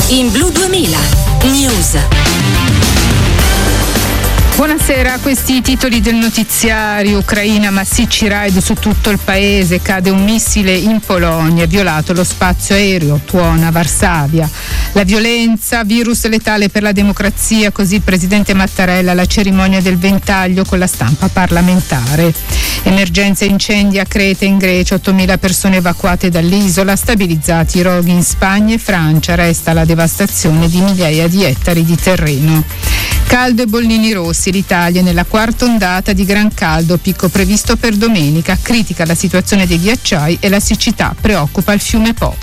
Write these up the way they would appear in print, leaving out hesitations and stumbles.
In Blu 2000 News. Buonasera, questi i titoli del notiziario. Ucraina, massicci raid su tutto il paese, cade un missile in Polonia, violato lo spazio aereo, tuona Varsavia. La violenza, virus letale per la democrazia, così il presidente Mattarella alla cerimonia del ventaglio con la stampa parlamentare. Emergenza incendi a Creta in Grecia, 8.000 persone evacuate dall'isola, stabilizzati i roghi in Spagna e Francia, resta la devastazione di migliaia di ettari di terreno. Caldo e bollini rossi, l'Italia nella quarta ondata di gran caldo, picco previsto per domenica, critica la situazione dei ghiacciai e la siccità preoccupa il fiume Po.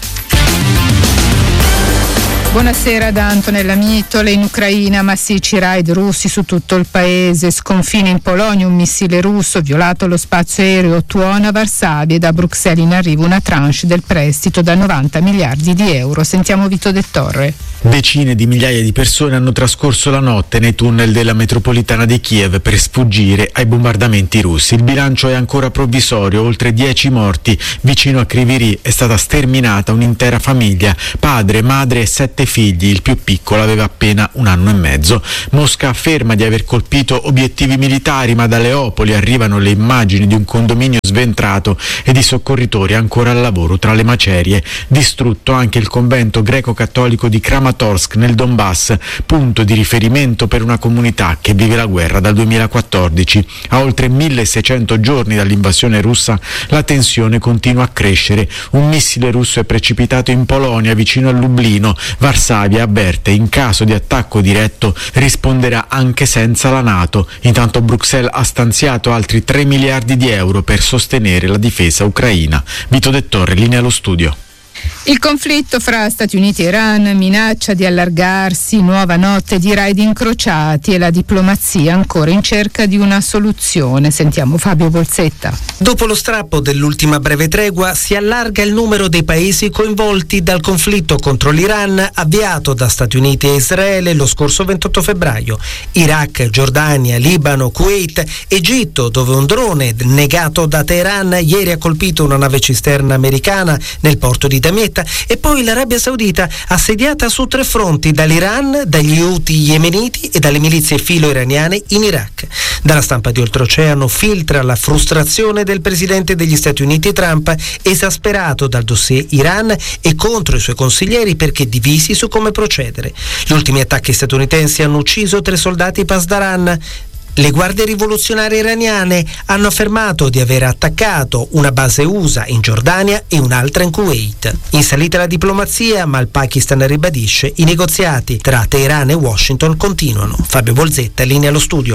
Buonasera da Antonella Mitole. In Ucraina massicci raid russi su tutto il paese, sconfine in Polonia, un missile russo, violato lo spazio aereo, tuona Varsavia e da Bruxelles in arrivo una tranche del prestito da 90 miliardi di euro. Sentiamo Vito De Torre. Decine di migliaia di persone hanno trascorso la notte nei tunnel della metropolitana di Kiev per sfuggire ai bombardamenti russi. Il bilancio è ancora provvisorio, oltre 10 morti. Vicino a Kryvyi è stata sterminata un'intera famiglia, padre, madre e 7 figli. Il più piccolo aveva appena 1 anno e mezzo. Mosca afferma di aver colpito obiettivi militari, ma da Leopoli arrivano le immagini di un condominio sventrato e di soccorritori ancora al lavoro tra le macerie. Distrutto anche il convento greco-cattolico di Kramatorsk nel Donbass, punto di riferimento per una comunità che vive la guerra dal 2014. A oltre 1600 giorni dall'invasione russa la tensione continua a crescere. Un missile russo è precipitato in Polonia vicino a Lublino. Varsavia avverte: in caso di attacco diretto risponderà anche senza la NATO. Intanto Bruxelles ha stanziato altri 3 miliardi di euro per sostenere la difesa ucraina. Vito De Torre, linea allo studio. Il conflitto fra Stati Uniti e Iran minaccia di allargarsi, nuova notte di raid incrociati e la diplomazia ancora in cerca di una soluzione. Sentiamo Fabio Bolsetta. Dopo lo strappo dell'ultima breve tregua si allarga il numero dei paesi coinvolti dal conflitto contro l'Iran avviato da Stati Uniti e Israele lo scorso 28 febbraio. Iraq, Giordania, Libano, Kuwait, Egitto, dove un drone negato da Teheran ieri ha colpito una nave cisterna americana nel porto di Damietta, e poi l'Arabia Saudita assediata su 3 fronti, dall'Iran, dagli Houthi yemeniti e dalle milizie filo-iraniane in Iraq. Dalla stampa di oltreoceano filtra la frustrazione del presidente degli Stati Uniti Trump, esasperato dal dossier Iran e contro i suoi consiglieri perché divisi su come procedere. Gli ultimi attacchi statunitensi hanno ucciso 3 soldati Pasdaran. Le guardie rivoluzionarie iraniane hanno affermato di aver attaccato una base USA in Giordania e un'altra in Kuwait. In salita la diplomazia, ma il Pakistan ribadisce: i negoziati tra Teheran e Washington continuano. Fabio Bolsetta, linea allo studio.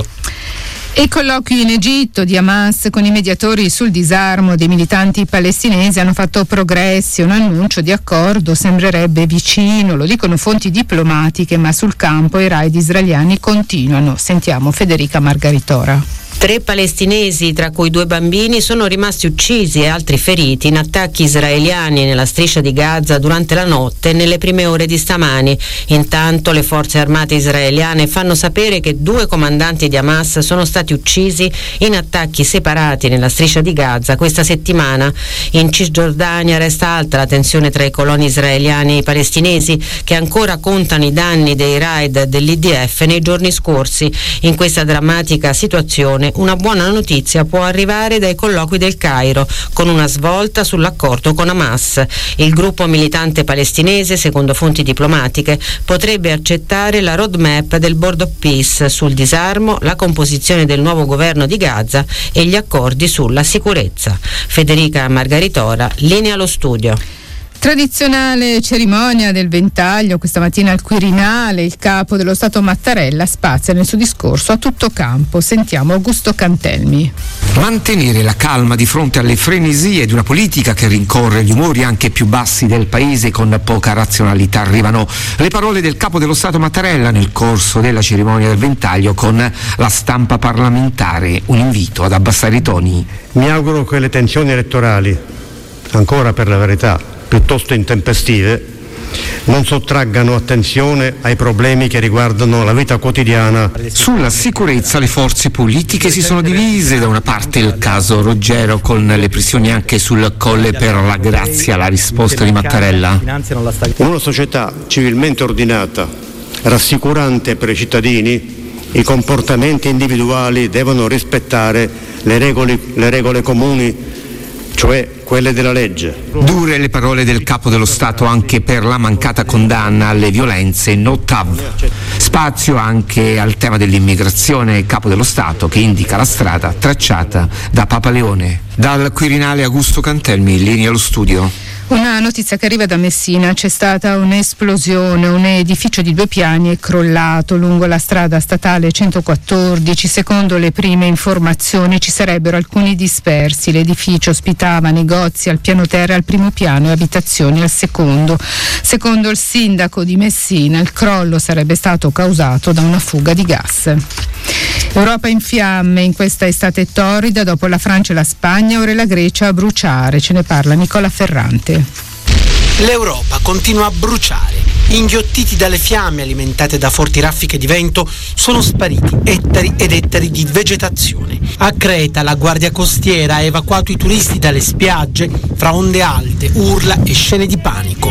E i colloqui in Egitto di Hamas con i mediatori sul disarmo dei militanti palestinesi hanno fatto progressi. Un annuncio di accordo sembrerebbe vicino, lo dicono fonti diplomatiche, ma sul campo i raid israeliani continuano. Sentiamo Federica Margaritora. 3 palestinesi, tra cui 2 bambini, sono rimasti uccisi e altri feriti in attacchi israeliani nella striscia di Gaza durante la notte e nelle prime ore di stamani. Intanto le forze armate israeliane fanno sapere che 2 comandanti di Hamas sono stati uccisi in attacchi separati nella striscia di Gaza questa settimana. In Cisgiordania resta alta la tensione tra i coloni israeliani e i palestinesi, che ancora contano i danni dei raid dell'IDF nei giorni scorsi. In questa drammatica situazione una buona notizia può arrivare dai colloqui del Cairo, con una svolta sull'accordo con Hamas. Il gruppo militante palestinese, secondo fonti diplomatiche, potrebbe accettare la roadmap del Board of Peace sul disarmo, la composizione del nuovo governo di Gaza e gli accordi sulla sicurezza. Federica Margaritora, linea allo studio. Tradizionale cerimonia del ventaglio questa mattina al Quirinale. Il capo dello Stato Mattarella spazia nel suo discorso a tutto campo. Sentiamo Augusto Cantelmi. Mantenere la calma di fronte alle frenesie di una politica che rincorre gli umori anche più bassi del paese con poca razionalità. Arrivano le parole del capo dello Stato Mattarella nel corso della cerimonia del ventaglio con la stampa parlamentare. Un invito ad abbassare i toni. Mi auguro che le tensioni elettorali, ancora per la verità piuttosto intempestive, non sottraggano attenzione ai problemi che riguardano la vita quotidiana. Sulla sicurezza le forze politiche si sono divise, da una parte il caso Roggero con le pressioni anche sul Colle per la grazia, la risposta di Mattarella. In una società civilmente ordinata, rassicurante per i cittadini, i comportamenti individuali devono rispettare le regole comuni, cioè quelle della legge. Dure le parole del Capo dello Stato anche per la mancata condanna alle violenze no TAV. Spazio anche al tema dell'immigrazione, Capo dello Stato che indica la strada tracciata da Papa Leone. Dal Quirinale Augusto Cantelmi, linea allo studio. Una notizia che arriva da Messina: c'è stata un'esplosione, un edificio di 2 piani è crollato lungo la strada statale 114. Secondo le prime informazioni ci sarebbero alcuni dispersi. L'edificio ospitava negozi al piano terra e al primo piano e abitazioni al secondo. Secondo il sindaco di Messina il crollo sarebbe stato causato da una fuga di gas. Europa in fiamme in questa estate torrida, dopo la Francia e la Spagna, ora la Grecia a bruciare. Ce ne parla Nicola Ferrante. L'Europa continua a bruciare. Inghiottiti dalle fiamme alimentate da forti raffiche di vento, sono spariti ettari ed ettari di vegetazione. A Creta la Guardia Costiera ha evacuato i turisti dalle spiagge fra onde alte, urla e scene di panico.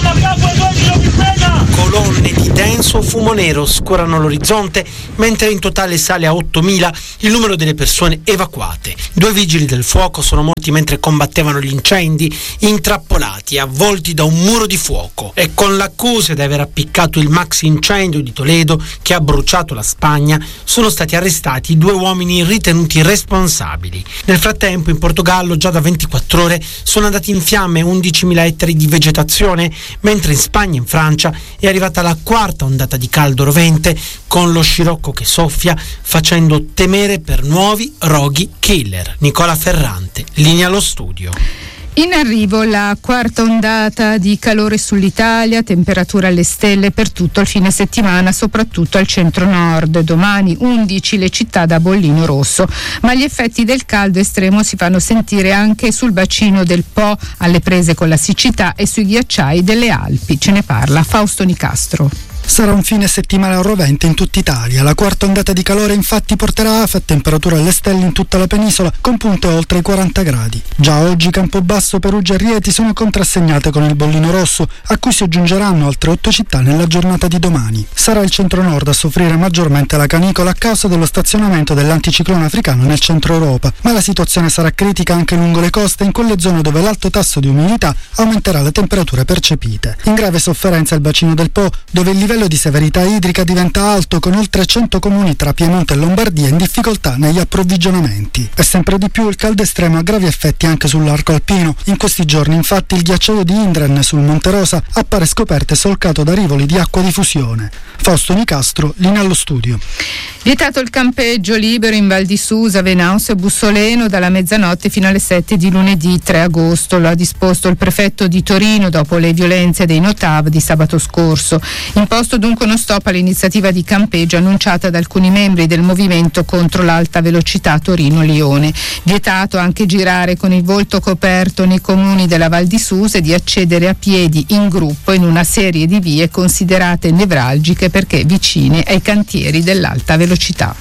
Colonne di denso fumo nero scorano l'orizzonte, mentre in totale sale a 8.000 il numero delle persone evacuate. 2 vigili del fuoco sono morti mentre combattevano gli incendi, intrappolati e avvolti da un muro di fuoco, e con l'accusa di aver appiccato il maxi incendio di Toledo che ha bruciato la Spagna sono stati arrestati 2 uomini ritenuti responsabili. Nel frattempo in Portogallo già da 24 ore sono andati in fiamme 11.000 ettari di vegetazione, mentre in Spagna e in Francia è arrivata la 4ª ondata di caldo rovente, con lo scirocco che soffia facendo temere per nuovi roghi killer. Nicola Ferrante, linea allo studio. In arrivo la 4ª ondata di calore sull'Italia, temperature alle stelle per tutto il fine settimana, soprattutto al centro-nord. Domani 11 le città da bollino rosso, ma gli effetti del caldo estremo si fanno sentire anche sul bacino del Po, alle prese con la siccità, e sui ghiacciai delle Alpi. Ce ne parla Fausto Nicastro. Sarà un fine settimana rovente in tutta Italia. La 4ª ondata di calore infatti porterà afa e temperature alle stelle in tutta la penisola, con punte oltre i 40 gradi. Già oggi Campobasso, Perugia e Rieti sono contrassegnate con il bollino rosso, a cui si aggiungeranno altre 8 città nella giornata di domani. Sarà il centro-nord a soffrire maggiormente la canicola a causa dello stazionamento dell'anticiclone africano nel centro Europa, ma la situazione sarà critica anche lungo le coste, in quelle zone dove l'alto tasso di umidità aumenterà le temperature percepite. In grave sofferenza il bacino del Po, dove il livello di severità idrica diventa alto, con oltre 100 comuni tra Piemonte e Lombardia in difficoltà negli approvvigionamenti. E sempre di più il caldo estremo ha gravi effetti anche sull'arco alpino. In questi giorni infatti il ghiacciaio di Indren sul Monte Rosa appare scoperto e solcato da rivoli di acqua di fusione. Fausto Nicastro, linea allo studio. Vietato il campeggio libero in Val di Susa, Venaus e Bussoleno dalla mezzanotte fino alle 7 di lunedì 3 agosto. Lo ha disposto il prefetto di Torino dopo le violenze dei Notav di sabato scorso. Imposto dunque uno stop all'iniziativa di campeggio annunciata da alcuni membri del movimento contro l'alta velocità Torino-Lione. Vietato anche girare con il volto coperto nei comuni della Val di Susa e di accedere a piedi in gruppo in una serie di vie considerate nevralgiche perché vicine ai cantieri dell'alta velocità.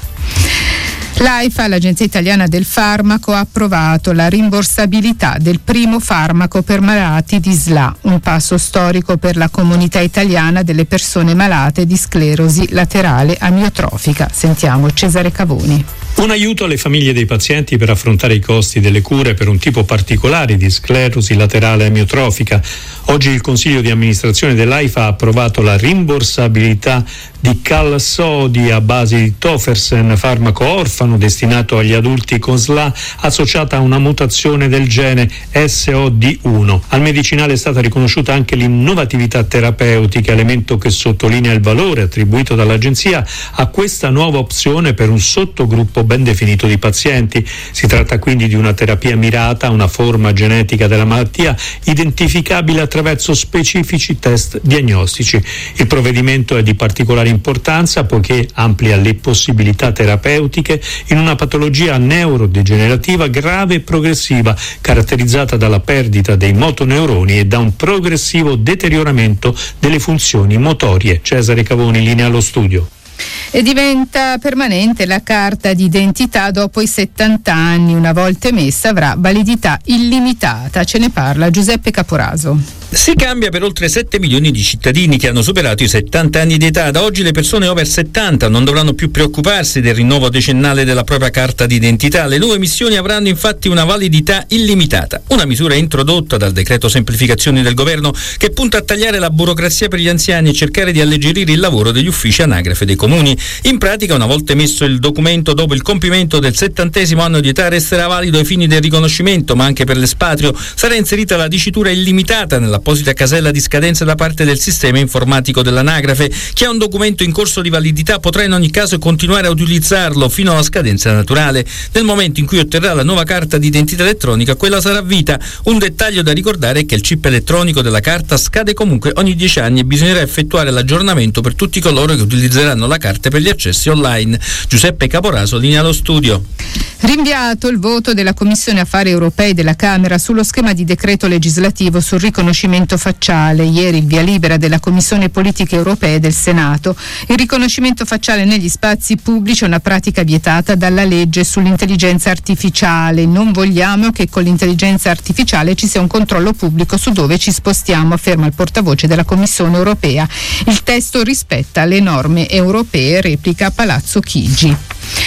L'AIFA, l'Agenzia Italiana del Farmaco, ha approvato la rimborsabilità del primo farmaco per malati di SLA, un passo storico per la comunità italiana delle persone malate di sclerosi laterale amiotrofica. Sentiamo Cesare Cavoni. Un aiuto alle famiglie dei pazienti per affrontare i costi delle cure per un tipo particolare di sclerosi laterale amiotrofica. Oggi il Consiglio di amministrazione dell'AIFA ha approvato la rimborsabilità di Qalsody a base di Tofersen, farmaco orfano destinato agli adulti con SLA associata a una mutazione del gene SOD1. Al medicinale è stata riconosciuta anche l'innovatività terapeutica, elemento che sottolinea il valore attribuito dall'Agenzia a questa nuova opzione per un sottogruppo ben definito di pazienti. Si tratta quindi di una terapia mirata a una forma genetica della malattia identificabile attraverso specifici test diagnostici. Il provvedimento è di particolare importanza poiché amplia le possibilità terapeutiche in una patologia neurodegenerativa grave e progressiva, caratterizzata dalla perdita dei motoneuroni e da un progressivo deterioramento delle funzioni motorie. Cesare Cavoni, linea allo studio. E diventa permanente la carta d'identità dopo i 70 anni. Una volta emessa avrà validità illimitata. Ce ne parla Giuseppe Caporaso. Si cambia per oltre 7 milioni di cittadini che hanno superato i 70 anni di età. Da oggi le persone over 70 non dovranno più preoccuparsi del rinnovo decennale della propria carta d'identità. Le nuove missioni avranno infatti una validità illimitata, una misura introdotta dal decreto semplificazioni del governo che punta a tagliare la burocrazia per gli anziani e cercare di alleggerire il lavoro degli uffici anagrafe dei comuni. In pratica, una volta emesso il documento dopo il compimento del 70° anno di età, resterà valido ai fini del riconoscimento, ma anche per l'espatrio sarà inserita la dicitura illimitata nell'apposita casella di scadenza da parte del sistema informatico dell'anagrafe. Chi ha un documento in corso di validità potrà in ogni caso continuare a utilizzarlo fino alla scadenza naturale. Nel momento in cui otterrà la nuova carta d'identità elettronica, quella sarà a vita. Un dettaglio da ricordare è che il chip elettronico della carta scade comunque ogni 10 anni e bisognerà effettuare l'aggiornamento per tutti coloro che utilizzeranno la carta per gli accessi online. Giuseppe Caporaso, linea allo studio. Rinviato il voto della Commissione Affari Europei della Camera sullo schema di decreto legislativo sul riconoscimento facciale. Ieri il via libera della Commissione Politiche Europee del Senato. Il riconoscimento facciale negli spazi pubblici è una pratica vietata dalla legge sull'intelligenza artificiale. Non vogliamo che con l'intelligenza artificiale ci sia un controllo pubblico su dove ci spostiamo, afferma il portavoce della Commissione Europea. Il testo rispetta le norme europee, replica Palazzo Chigi.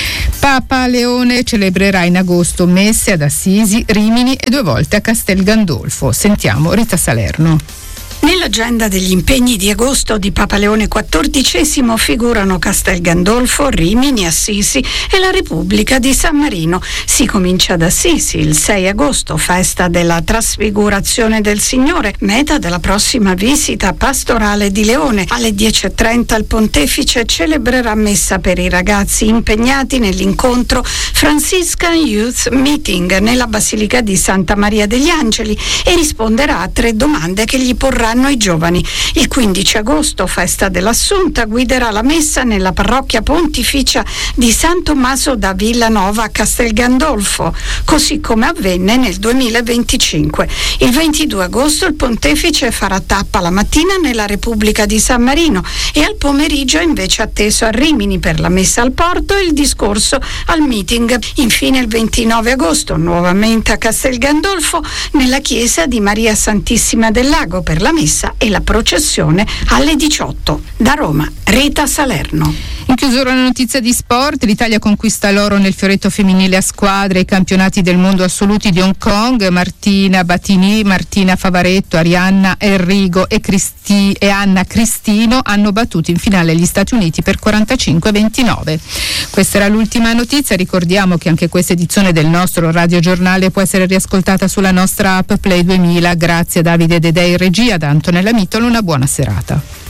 Papa Leone celebrerà in agosto messe ad Assisi, Rimini e 2 volte a Castel Gandolfo. Sentiamo Rita Salerno. Nell'agenda degli impegni di agosto di Papa Leone XIV figurano Castel Gandolfo, Rimini, Assisi e la Repubblica di San Marino. Si comincia ad Assisi il 6 agosto, festa della Trasfigurazione del Signore, meta della prossima visita pastorale di Leone. Alle 10:30 il pontefice celebrerà messa per i ragazzi impegnati nell'incontro Franciscan Youth Meeting nella Basilica di Santa Maria degli Angeli e risponderà a 3 domande che gli porranno i giovani. Il 15 agosto, festa dell'Assunta, guiderà la messa nella parrocchia pontificia di San Tommaso da Villanova a Castel Gandolfo, così come avvenne nel 2025. Il 22 agosto il pontefice farà tappa la mattina nella Repubblica di San Marino e al pomeriggio è invece atteso a Rimini per la messa al porto e il discorso al meeting. Infine il 29 agosto, nuovamente a Castel Gandolfo, nella chiesa di Maria Santissima del Lago per la messa e la processione alle 18. Da Roma, Rita Salerno. In chiusura una notizia di sport, l'Italia conquista l'oro nel fioretto femminile a squadre ai campionati del mondo assoluti di Hong Kong. Martina Battini, Martina Favaretto, Arianna Enrigo e Anna Cristino hanno battuto in finale gli Stati Uniti per 45-29. Questa era l'ultima notizia, ricordiamo che anche questa edizione del nostro radiogiornale può essere riascoltata sulla nostra app Play 2000. Grazie a Davide Dedei in regia, da Antonella Mitolo, una buona serata.